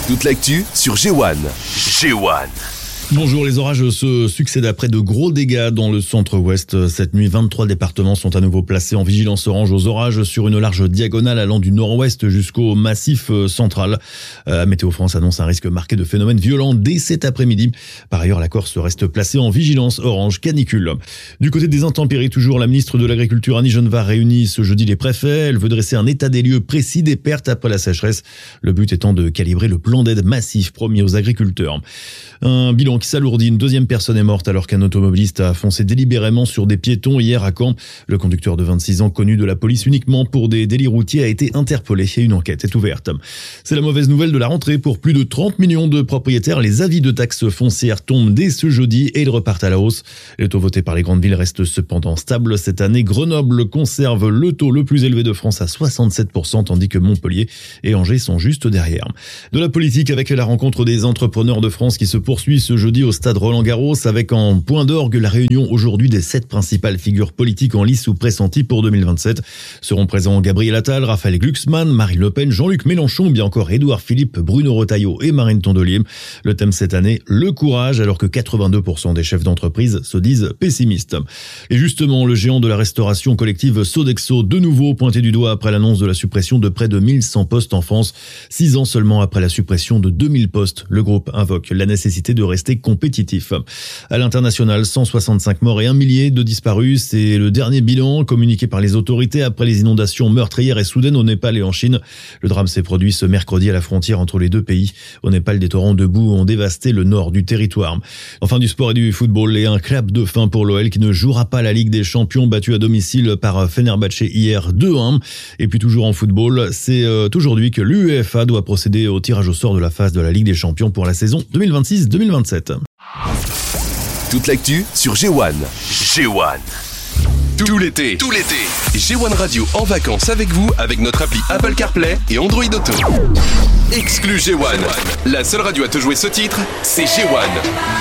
Toute l'actu sur G1. G1. Bonjour, les orages se succèdent après de gros dégâts dans le centre-ouest. Cette nuit, 23 départements sont à nouveau placés en vigilance orange aux orages sur une large diagonale allant du nord-ouest jusqu'au massif central. Météo France annonce un risque marqué de phénomènes violents dès cet après-midi. Par ailleurs, la Corse reste placée en vigilance orange canicule. Du côté des intempéries, toujours, la ministre de l'Agriculture Annie Genevard réunit ce jeudi les préfets. Elle veut dresser un état des lieux précis des pertes après la sécheresse. Le but étant de calibrer le plan d'aide massif promis aux agriculteurs. Un bilan qui s'alourdit. Une deuxième personne est morte alors qu'un automobiliste a foncé délibérément sur des piétons hier à Caen. Le conducteur de 26 ans, connu de la police uniquement pour des délits routiers, a été interpellé et une enquête est ouverte. C'est la mauvaise nouvelle de la rentrée pour plus de 30 millions de propriétaires. Les avis de taxes foncières tombent dès ce jeudi et ils repartent à la hausse. Les taux votés par les grandes villes restent cependant stables. Cette année, Grenoble conserve le taux le plus élevé de France à 67%, tandis que Montpellier et Angers sont juste derrière. De la politique avec la rencontre des entrepreneurs de France qui se poursuit ce jeudi au stade Roland-Garros avec en point d'orgue la réunion aujourd'hui des 7 principales figures politiques en lice ou pressenties pour 2027. Seront présents Gabriel Attal, Raphaël Glucksmann, Marine Le Pen, Jean-Luc Mélenchon, bien encore Édouard Philippe, Bruno Retailleau et Marine Tondelier. Le thème cette année, le courage, alors que 82% des chefs d'entreprise se disent pessimistes. Et justement, le géant de la restauration collective Sodexo, de nouveau pointé du doigt après l'annonce de la suppression de près de 1100 postes en France. 6 ans seulement après la suppression de 2000 postes, le groupe invoque la nécessité de rester compétitif. À l'international, 165 morts et 1 millier de disparus. C'est le dernier bilan communiqué par les autorités après les inondations meurtrières et soudaines au Népal et en Chine. Le drame s'est produit ce mercredi à la frontière entre les deux pays. Au Népal, des torrents de boue ont dévasté le nord du territoire. Enfin, du sport et du football et un clap de fin pour l'OL qui ne jouera pas la Ligue des Champions, battu à domicile par Fenerbahçe hier 2-1. Et puis toujours en football, c'est aujourd'hui que l'UEFA doit procéder au tirage au sort de la phase de la Ligue des Champions pour la saison 2026-2027. Toute l'actu sur G1. G1. Tout l'été. G1 Radio en vacances avec vous avec notre appli Apple CarPlay et Android Auto. Exclu G1. La seule radio à te jouer ce titre, c'est G1.